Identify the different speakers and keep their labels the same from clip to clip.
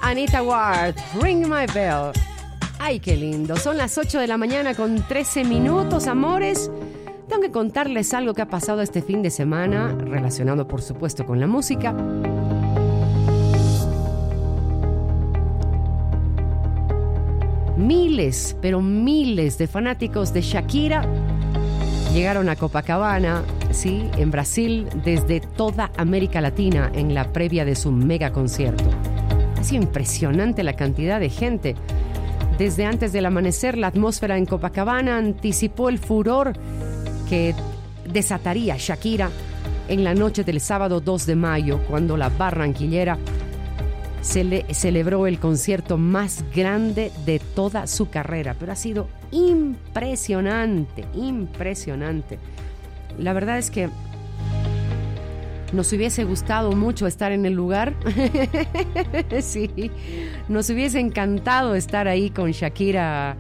Speaker 1: Anita Ward, Ring My Bell. Ay, qué lindo. Son las 8 de la mañana con 13 minutos, amores. Tengo que contarles algo que ha pasado este fin de semana, relacionado por supuesto con la música. Miles, pero miles de fanáticos de Shakira llegaron a Copacabana, sí, en Brasil, desde toda América Latina en la previa de su mega concierto. Ha sido impresionante la cantidad de gente. Desde antes del amanecer, la atmósfera en Copacabana anticipó el furor que desataría Shakira en la noche del sábado 2 de mayo, cuando la barranquillera celebró el concierto más grande de toda su carrera. Pero ha sido impresionante, impresionante. La verdad es que nos hubiese gustado mucho estar en el lugar. Sí, nos hubiese encantado estar ahí con Shakira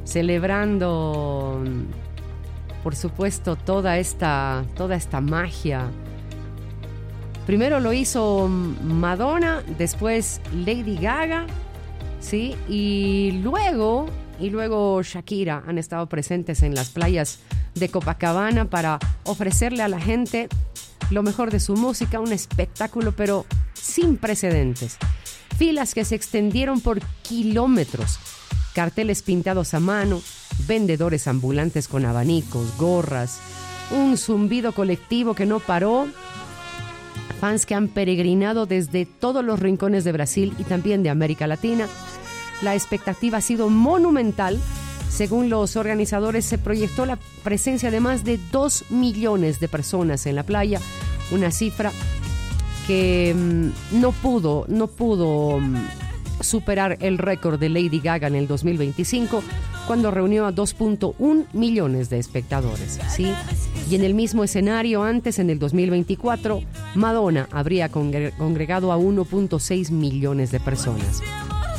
Speaker 1: celebrando, por supuesto, toda esta magia. Primero lo hizo Madonna, después Lady Gaga, ¿sí? Y luego Shakira han estado presentes en las playas de Copacabana para ofrecerle a la gente lo mejor de su música, un espectáculo pero sin precedentes. Filas que se extendieron por kilómetros, carteles pintados a mano, vendedores ambulantes con abanicos, gorras, un zumbido colectivo que no paró, fans que han peregrinado desde todos los rincones de Brasil y también de América Latina. La expectativa ha sido monumental. Según los organizadores, se proyectó la presencia de más de 2 millones de personas en la playa, una cifra que no pudo superar el récord de Lady Gaga en el 2025, cuando reunió a 2.1 millones de espectadores, ¿sí? Y en el mismo escenario, antes, en el 2024, Madonna habría congregado a 1.6 millones de personas.